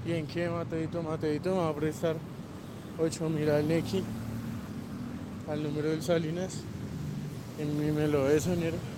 ¿Y en qué, Mateito? Mateito me va a prestar 8.000 al Nequi, al número del Salinas. Y me lo es, sonero.